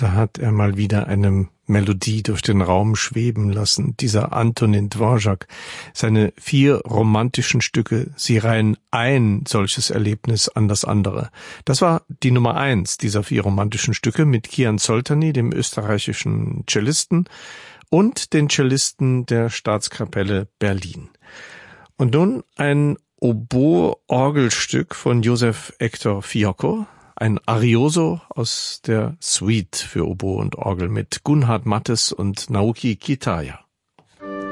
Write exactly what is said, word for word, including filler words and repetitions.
Da hat er mal wieder eine Melodie durch den Raum schweben lassen, dieser Antonin Dvorak. Seine vier romantischen Stücke, sie reihen ein solches Erlebnis an das andere. Das war die Nummer eins dieser vier romantischen Stücke mit Kian Soltany, dem österreichischen Cellisten, und den Cellisten der Staatskapelle Berlin. Und nun ein Oboe-Orgelstück von Josef Hector Fiocco, ein Arioso aus der Suite für Oboe und Orgel mit Gunhard Mattes und Naoki Kitaya.